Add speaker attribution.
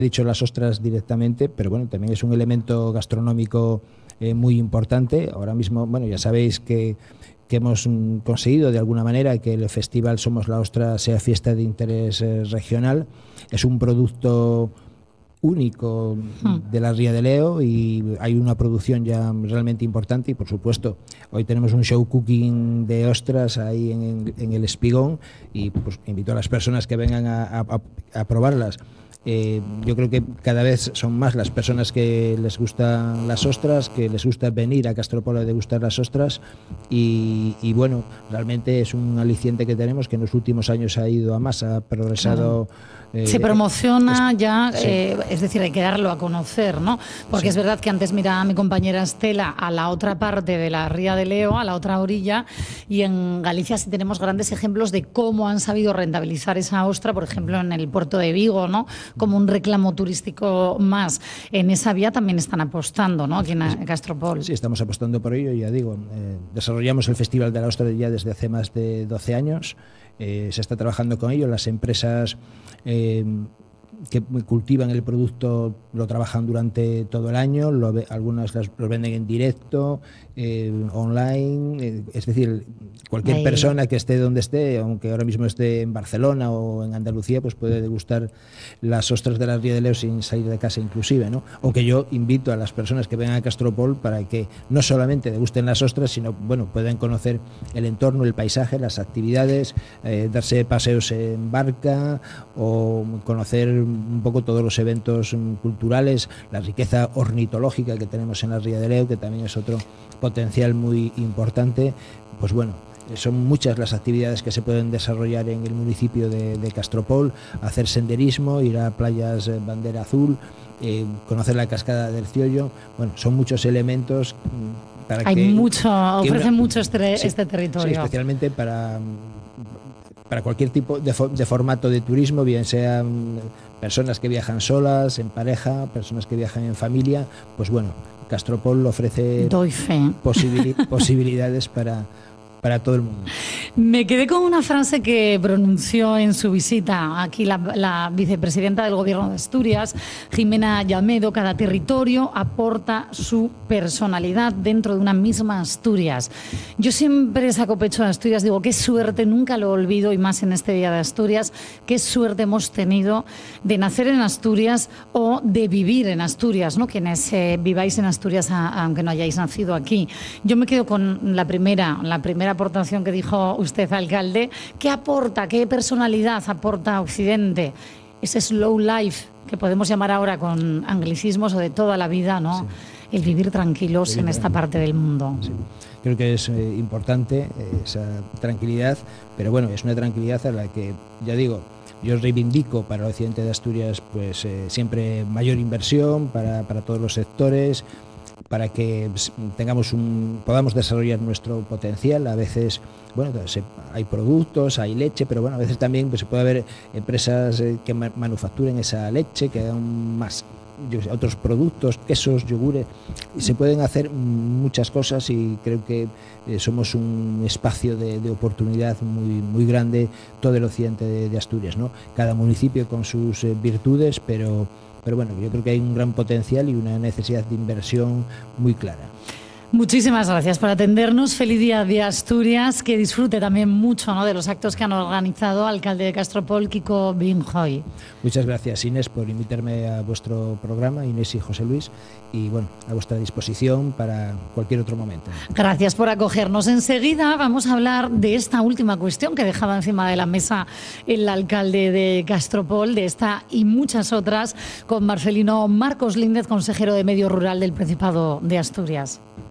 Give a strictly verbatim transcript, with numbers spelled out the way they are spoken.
Speaker 1: He dicho las ostras directamente, pero bueno, también es un elemento gastronómico eh, muy importante. Ahora mismo, bueno, ya sabéis que, que hemos mm, conseguido de alguna manera que el Festival Somos la Ostra sea fiesta de interés eh, regional. Es un producto único de la Ría de Leo y hay una producción ya realmente importante y por supuesto hoy tenemos un show cooking de ostras ahí en, en el Espigón y pues invito a las personas que vengan a, a, a probarlas. Eh, yo creo que cada vez son más las personas que les gustan las ostras, que les gusta venir a Castropol a degustar las ostras y, y bueno, realmente es un aliciente que tenemos que en los últimos años ha ido a más, ha progresado.
Speaker 2: Claro. Eh, Se promociona
Speaker 1: es,
Speaker 2: ya,
Speaker 1: sí.
Speaker 2: eh, es decir, hay que darlo a conocer, ¿no? Porque sí. Es verdad que antes miraba a mi compañera Estela a la otra parte de la Ría de Leo, a la otra orilla, y en Galicia sí tenemos grandes ejemplos de cómo han sabido rentabilizar esa ostra, por ejemplo, en el puerto de Vigo, ¿no? Como un reclamo turístico más. En esa vía también están apostando, ¿no? Aquí en Castropol.
Speaker 1: Sí, estamos apostando por ello, ya digo. Eh, desarrollamos el Festival de la Ostra ya desde hace más de doce años. Eh, se está trabajando con ello. Las empresas eh, que cultivan el producto lo trabajan durante todo el año, lo, algunas las, lo venden en directo, eh, online, eh, es decir, cualquier Ahí. persona que esté donde esté, aunque ahora mismo esté en Barcelona o en Andalucía, pues puede degustar las ostras de la Ría de Leo sin salir de casa inclusive, ¿no? Aunque yo invito a las personas que vengan a Castropol para que no solamente degusten las ostras, sino bueno, puedan conocer el entorno, el paisaje, las actividades, eh, darse paseos en barca o conocer un poco todos los eventos culturales, la riqueza ornitológica que tenemos en la Ría de Leo, que también es otro potencial muy importante. Pues bueno, son muchas las actividades que se pueden desarrollar en el municipio de, de Castropol, hacer senderismo, ir a playas eh, bandera azul, eh, conocer la cascada del Ciollo. Bueno, son muchos elementos para
Speaker 2: Hay
Speaker 1: que...
Speaker 2: mucho,
Speaker 1: que
Speaker 2: ofrece
Speaker 1: una,
Speaker 2: mucho este,
Speaker 1: sí,
Speaker 2: este territorio.
Speaker 1: Sí, especialmente para... para cualquier tipo de, de formato de turismo, bien sean personas que viajan solas, en pareja, personas que viajan en familia, pues bueno, Castropol ofrece
Speaker 2: Doy fe.
Speaker 1: Posibil, posibilidades para, para todo el mundo.
Speaker 2: Me quedé con una frase que pronunció en su visita aquí la, la vicepresidenta del Gobierno de Asturias, Jimena Llamedo: cada territorio aporta su personalidad dentro de una misma Asturias. Yo siempre saco pecho de Asturias, digo, qué suerte, nunca lo olvido, y más en este Día de Asturias, qué suerte hemos tenido de nacer en Asturias o de vivir en Asturias, ¿no? Quienes eh, viváis en Asturias, a, aunque no hayáis nacido aquí. Yo me quedo con la primera, la primera aportación que dijo usted, alcalde. ¿Qué aporta, qué personalidad aporta Occidente? Ese slow life que podemos llamar ahora con anglicismos o de toda la vida, ¿no? Sí. El vivir tranquilos vivir en esta tranquilo. parte del mundo.
Speaker 1: Sí. Creo que es eh, importante eh, esa tranquilidad, pero bueno, es una tranquilidad a la que, ya digo, yo reivindico para el occidente de Asturias pues eh, siempre mayor inversión para, para todos los sectores, para que tengamos un, podamos desarrollar nuestro potencial. A veces, bueno, se, hay productos, hay leche, pero bueno, a veces también pues, se puede haber empresas eh, que ma manufacturen esa leche, que hagan más yo, otros productos, quesos, yogures, y se pueden hacer muchas cosas y creo que eh, somos un espacio de, de oportunidad muy, muy grande, todo el occidente de, de Asturias, ¿no? Cada municipio con sus eh, virtudes, pero Pero bueno, yo creo que hay un gran potencial y una necesidad de inversión muy clara.
Speaker 2: Muchísimas gracias por atendernos. Feliz Día de Asturias. Que disfrute también mucho, ¿no?, de los actos que han organizado alcalde de Castropol, Kiko Binjoy.
Speaker 1: Muchas gracias, Inés, por invitarme a vuestro programa, Inés y José Luis, y bueno, a vuestra disposición para cualquier otro momento.
Speaker 2: Gracias por acogernos. Enseguida vamos a hablar de esta última cuestión que dejaba encima de la mesa el alcalde de Castropol, de esta y muchas otras, con Marcelino Marcos Líndez, consejero de Medio Rural del Principado de Asturias.